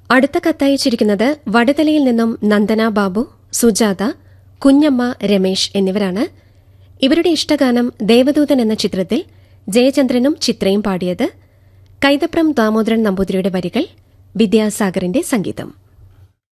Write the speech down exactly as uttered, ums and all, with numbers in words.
അടുത്ത കത്തയച്ചിരിക്കുന്നത് വടുതലയിൽ നിന്നും നന്ദന ബാബു, സുജാത, കുഞ്ഞമ്മ, രമേശ് എന്നിവരാണ്. ഇവരുടെ ഇഷ്ടഗാനം ദേവദൂതൻ എന്ന ചിത്രത്തിൽ ജയചന്ദ്രനും ചിത്രയും പാടിയത്. കൈതപ്രം ദാമോദരൻ നമ്പൂതിരിയുടെ വരികൾ, വിദ്യാസാഗറിന്റെ സംഗീതം.